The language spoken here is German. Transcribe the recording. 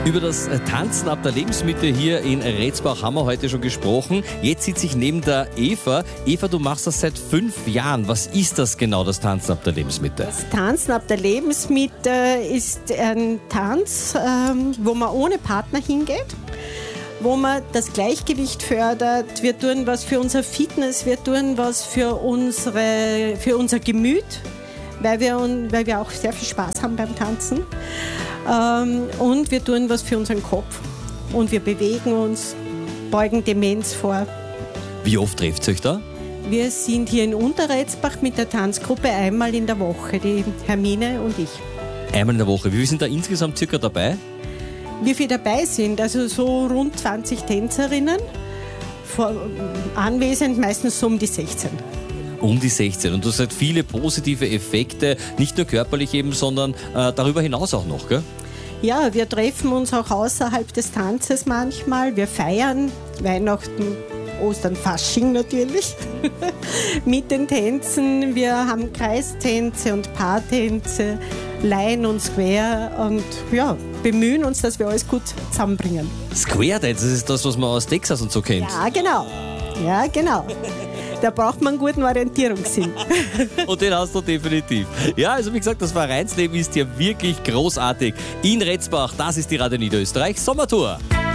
Über das Tanzen ab der Lebensmitte hier in Retzbach haben wir heute schon gesprochen. Jetzt sitze ich neben der Eva. Eva, du machst das seit 5 Jahren. Was ist das genau, das Tanzen ab der Lebensmitte? Das Tanzen ab der Lebensmitte ist ein Tanz, wo man ohne Partner hingeht, wo man das Gleichgewicht fördert. Wir tun was für unser Fitness, wir tun was für unser Gemüt, weil wir auch sehr viel Spaß haben beim Tanzen. Und wir tun was für unseren Kopf. Und wir bewegen uns, beugen Demenz vor. Wie oft trefft ihr euch da? Wir sind hier in Unterretzbach mit der Tanzgruppe einmal in der Woche, die Hermine und ich. Einmal in der Woche. Wie viele sind da insgesamt circa dabei? Wie viele dabei sind, also so rund 20 Tänzerinnen, anwesend meistens so um die 16. Um die 16. Und du hast viele positive Effekte, nicht nur körperlich eben, sondern darüber hinaus auch noch, gell? Ja, wir treffen uns auch außerhalb des Tanzes manchmal. Wir feiern Weihnachten, Ostern, Fasching natürlich mit den Tänzen. Wir haben Kreistänze und Paartänze, Line und Square und ja, bemühen uns, dass wir alles gut zusammenbringen. Square Dance, das ist das, was man aus Texas und so kennt. Ja, genau. Ja, genau. Da braucht man einen guten Orientierungssinn. Und den hast du definitiv. Ja, also wie gesagt, das Vereinsleben ist hier wirklich großartig. In Retzbach, das ist die Radio Niederösterreich Sommertour.